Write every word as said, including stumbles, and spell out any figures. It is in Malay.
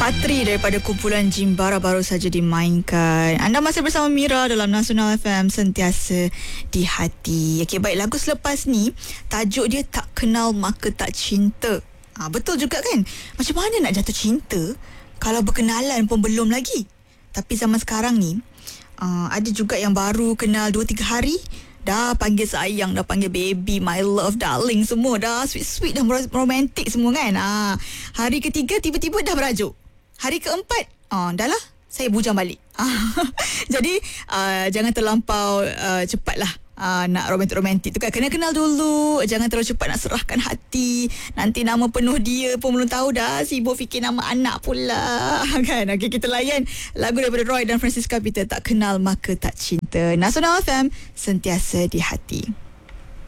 Ratri daripada kumpulan Jimbara baru saja dimainkan. Anda masih bersama Mira dalam Nasional F M, sentiasa di hati. Okey, baik, lagu selepas ni tajuk dia Tak Kenal Maka Tak Cinta. Ha, betul juga kan? Macam mana nak jatuh cinta kalau berkenalan pun belum lagi? Tapi zaman sekarang ni uh, ada juga yang baru kenal dua tiga hari dah panggil sayang, dah panggil baby, my love, darling, semua dah sweet-sweet, dah romantik semua kan. Ha, hari ketiga tiba-tiba dah berajuk. Hari keempat, oh, dah lah, saya bujang balik. Jadi, uh, jangan terlampau uh, cepatlah uh, nak romantik-romantik tu kan. Kena kenal dulu, jangan terlalu cepat nak serahkan hati. Nanti nama penuh dia pun belum tahu dah, sibuk fikir nama anak pula. Kan? Okey, kita layan lagu daripada Roy dan Francisca Peter, Tak Kenal Maka Tak Cinta. Nasional F M, sentiasa di hati.